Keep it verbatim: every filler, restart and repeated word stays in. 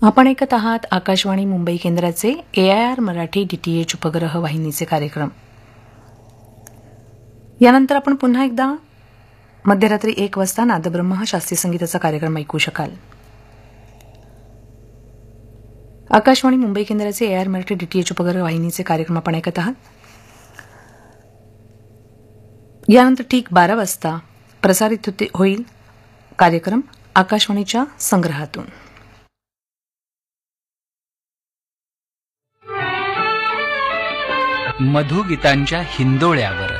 आपण ऐकत आहात आकाशवाणी मुंबई केंद्राचे ए आय आर मराठी डीटीएच उपग्रह वाहिनीचे कार्यक्रम. यानंतर आपण पुन्हा एकदा मध्यरात्री एक वाजता नादब्रह्म हा शास्त्रीय संगीताचा कार्यक्रम ऐकू शकाल. आकाशवाणी मुंबई केंद्राचे ए आय आर मराठी डीटीएच उपग्रह वाहिनीचे कार्यक्रम आपण ऐकत आहात. यानंतर ठीक बारा वाजता प्रसारित होते होईल कार्यक्रम आकाशवाणीच्या संग्रहातून. मधुगीतांच्या हिंदोळ्यावर